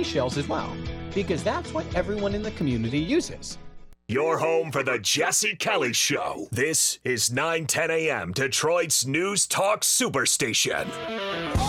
seashells as well, because that's what everyone in the community uses. Your home for the Jesse Kelly Show. This is 910 a.m. Detroit's News Talk Superstation.